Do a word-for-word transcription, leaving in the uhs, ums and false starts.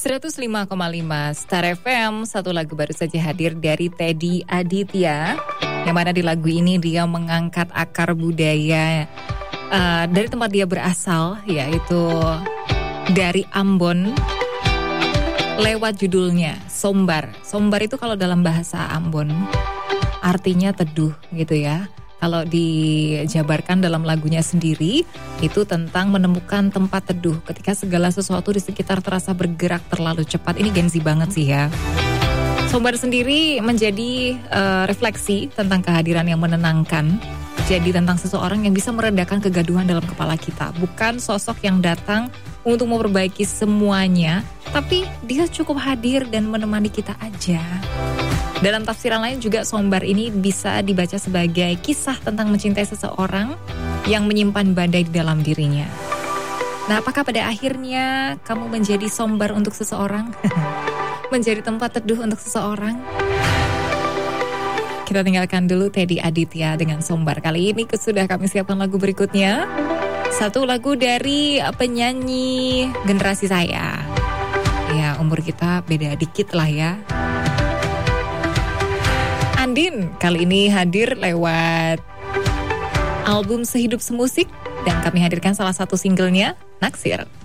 seratus lima koma lima Star F M. Satu lagu baru saja hadir dari Teddy Aditya, yang mana di lagu ini dia mengangkat akar budaya uh, dari tempat dia berasal, yaitu dari Ambon, lewat judulnya Sombar. Sombar itu kalau dalam bahasa Ambon artinya teduh gitu ya. Kalau dijabarkan dalam lagunya sendiri, itu tentang menemukan tempat teduh ketika segala sesuatu di sekitar terasa bergerak terlalu cepat. Ini Gen Z banget sih ya. Sombar sendiri menjadi uh, refleksi tentang kehadiran yang menenangkan. Jadi tentang seseorang yang bisa meredakan kegaduhan dalam kepala kita. Bukan sosok yang datang untuk memperbaiki semuanya, tapi dia cukup hadir dan menemani kita aja. Dalam tafsiran lain juga Sombar ini bisa dibaca sebagai kisah tentang mencintai seseorang yang menyimpan badai di dalam dirinya. Nah, apakah pada akhirnya kamu menjadi Sombar untuk seseorang? Menjadi tempat teduh untuk seseorang? Kita tinggalkan dulu Teddy Aditya dengan Sombar. Kali ini sudah kami siapkan lagu berikutnya. Satu lagu dari penyanyi generasi saya. Ya, umur kita beda dikit lah ya. Andin kali ini hadir lewat album Sehidup Semusik, dan kami hadirkan salah satu singlenya, Naksir.